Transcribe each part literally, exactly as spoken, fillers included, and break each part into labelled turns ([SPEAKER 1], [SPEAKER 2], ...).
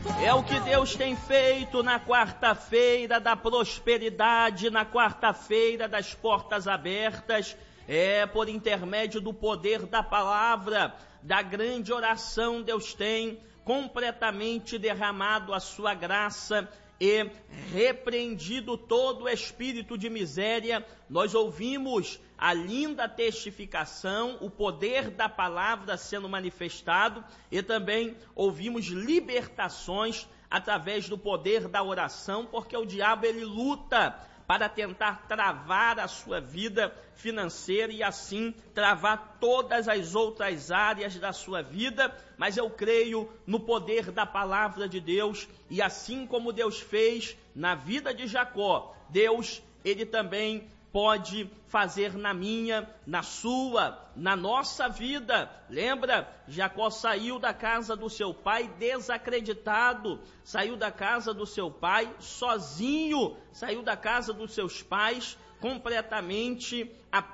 [SPEAKER 1] É o que Deus tem feito na quarta-feira da prosperidade, na quarta-feira das portas abertas, é por intermédio do poder da palavra, da grande oração. Deus tem completamente derramado a sua graça e repreendido todo o espírito de miséria. Nós ouvimos a linda testificação, o poder da palavra sendo manifestado, e também ouvimos libertações através do poder da oração, porque o diabo ele luta para tentar travar a sua vida financeira e assim travar todas as outras áreas da sua vida, mas eu creio no poder da palavra de Deus, e assim como Deus fez na vida de Jacó, Deus, ele também pode fazer na minha, na sua, na nossa vida. Lembra? Jacó saiu da casa do seu pai desacreditado, saiu da casa do seu pai sozinho, saiu da casa dos seus pais completamente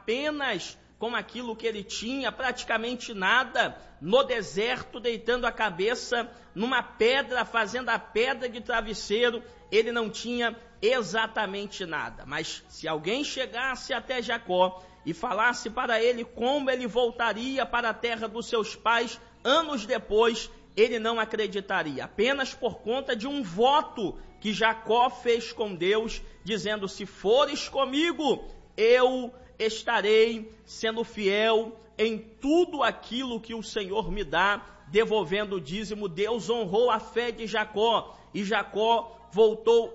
[SPEAKER 1] apenas com aquilo que ele tinha, praticamente nada, no deserto, deitando a cabeça numa pedra, fazendo a pedra de travesseiro. Ele não tinha exatamente nada, mas se alguém chegasse até Jacó e falasse para ele como ele voltaria para a terra dos seus pais anos depois, ele não acreditaria, apenas por conta de um voto que Jacó fez com Deus, dizendo: se fores comigo, eu estarei sendo fiel em tudo aquilo que o Senhor me dá, devolvendo o dízimo. Deus honrou a fé de Jacó, e Jacó voltou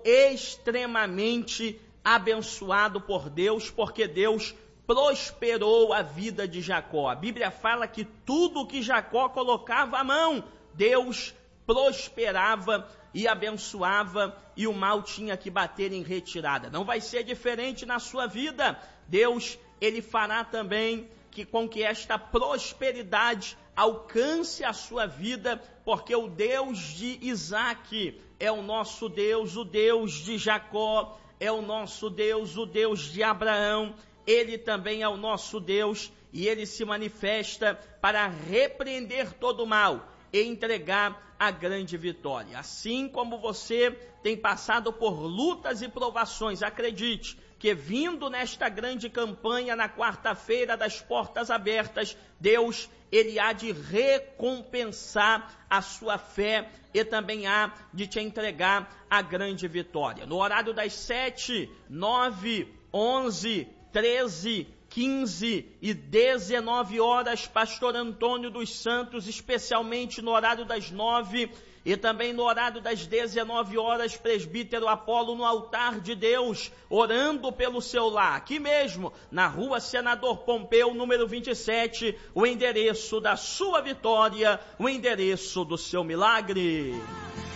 [SPEAKER 1] extremamente abençoado por Deus, porque Deus prosperou a vida de Jacó. A Bíblia fala que tudo que Jacó colocava à mão, Deus prosperava e abençoava, e o mal tinha que bater em retirada. Não vai ser diferente na sua vida. Deus, ele fará também que com que esta prosperidade alcance a sua vida, porque o Deus de Isaac é o nosso Deus, o Deus de Jacó é o nosso Deus, o Deus de Abraão, ele também é o nosso Deus, e ele se manifesta para repreender todo o mal e entregar a grande vitória. Assim como você tem passado por lutas e provações, acredite que vindo nesta grande campanha na quarta-feira das portas abertas, Deus, ele há de recompensar a sua fé e também há de te entregar a grande vitória. No horário das sete, nove, onze, treze, quinze e dezenove horas, pastor Antônio dos Santos, especialmente no horário das nove, e também no horário das dezenove horas, presbítero Apolo no altar de Deus, orando pelo seu lar, aqui mesmo, na rua Senador Pompeu, número vinte e sete, o endereço da sua vitória, o endereço do seu milagre.